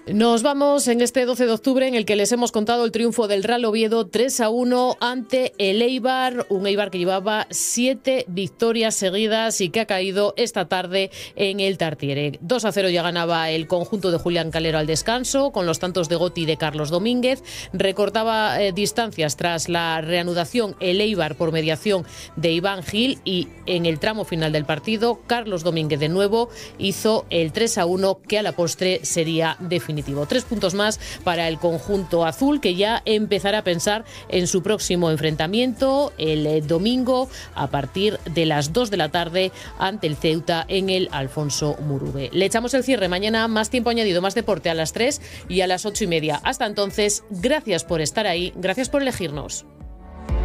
Nos vamos en este 12 de octubre en el que les hemos contado el triunfo del Real Oviedo 3-1 ante el Eibar, un Eibar que llevaba 7 victorias seguidas y que ha caído esta tarde en el Tartiere. 2-0 ya ganaba el conjunto de Julián Calero al descanso, con los tantos de Gotti y de Carlos Domínguez. Recortaba distancias tras la reanudación el Eibar por mediación de Iván Gil, y en el tramo final del partido Carlos Domínguez de nuevo hizo el 3-1 que a la postre sería definitivo. 3 puntos más para el conjunto azul, que ya empezará a pensar en su próximo enfrentamiento el domingo a partir de las 2 de la tarde ante el Ceuta en el Alfonso Murube. Le echamos el cierre mañana, más tiempo añadido, más deporte a las 3 y a las 8:30. Hasta entonces, gracias por estar ahí, gracias por elegirnos.